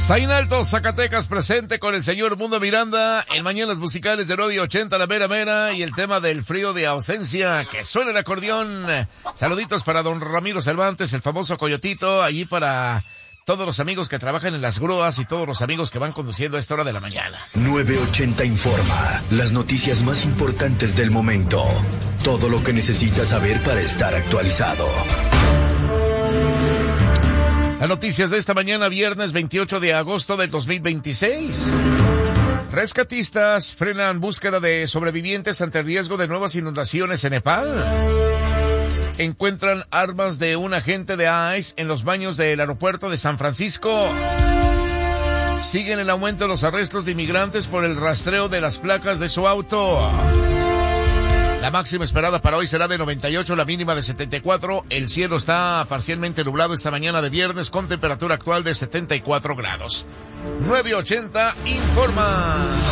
Zainalto, Zacatecas, presente con el señor Mundo Miranda en Mañanas Musicales de Radio 80, la mera mera, y el tema del frío de ausencia, que suena el acordeón. Saluditos para don Ramiro Cervantes, el famoso Coyotito, allí para todos los amigos que trabajan en las grúas y todos los amigos que van conduciendo a esta hora de la mañana. 980 informa, las noticias más importantes del momento. Todo lo que necesitas saber para estar actualizado. Las noticias de esta mañana, viernes 28 de agosto del 2026. Rescatistas frenan búsqueda de sobrevivientes ante el riesgo de nuevas inundaciones en Nepal. Encuentran armas de un agente de ICE en los baños del aeropuerto de San Francisco. Siguen el aumento de los arrestos de inmigrantes por el rastreo de las placas de su auto. La máxima esperada para hoy será de 98, la mínima de 74. El cielo está parcialmente nublado esta mañana de viernes con temperatura actual de 74 grados. 980 informa.